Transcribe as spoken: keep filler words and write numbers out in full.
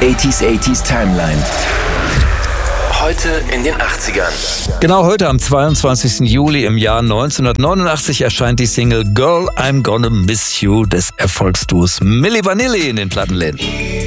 achtziger achtziger Timeline. Heute in den achtzigern. Genau heute am zweiundzwanzigsten Juli im Jahr neunzehnhundertneunundachtzig erscheint die Single Girl, I'm Gonna Miss You des Erfolgsduos Milli Vanilli in den Plattenläden.